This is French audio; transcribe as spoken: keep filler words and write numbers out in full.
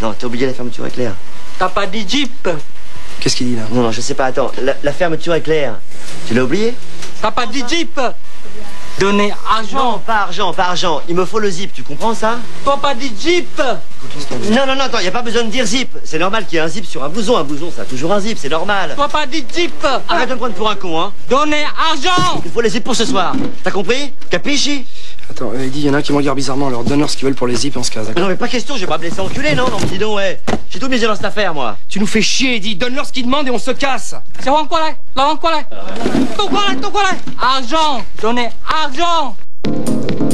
Non, t'as oublié la fermeture éclair. T'as pas dit Jeep. Qu'est-ce qu'il dit là? Non, non, je sais pas, attends. La, la fermeture éclair. Tu l'as oublié? T'as pas dit Jeep. Donner argent. Non, pas argent, pas argent. Il me faut le zip, tu comprends ça? T'as pas dit Jeep. Non, non, non, attends, y a pas besoin de dire zip. C'est normal qu'il y ait un zip sur un blouson. Un blouson, ça a toujours un zip, c'est normal. T'as pas dit Jeep. Arrête de me prendre pour un con, hein. Donner argent. Il faut les zips pour ce soir. T'as compris? Capisci? Attends, euh, il dit, il y en a qui me regardent bizarrement, alors donne-leur ce qu'ils veulent pour les zips et on se casse. Non, mais pas question, je vais pas me laisser enculer, non? Non, mais dis donc, ouais. J'ai tout misé dans cette affaire, moi. Tu nous fais chier, Eddie, donne-leur ce qu'ils demandent et on se casse. C'est quoi là? Là, quoi là? Tout quoi là? Tout quoi là? Argent. Donner argent.